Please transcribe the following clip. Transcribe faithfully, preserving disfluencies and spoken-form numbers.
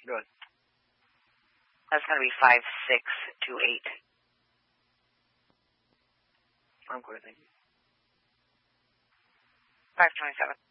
Good. That's going to be five six two eight. I'm good, thank you. five twenty-seven.